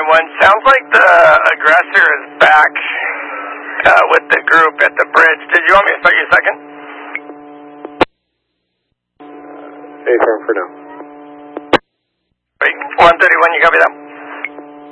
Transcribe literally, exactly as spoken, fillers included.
one, sounds like the aggressor is back uh, with the group at the bridge. Did you want me to start you a second? A firm for now. Wait, one thirty-one, you copy that?